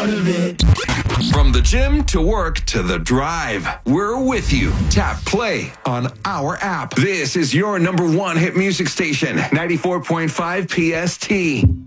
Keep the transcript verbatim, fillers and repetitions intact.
part of it. From the gym to work to the drive, we're with you. Tap play on our app. This is your number one hit music station, ninety-four point five P S T.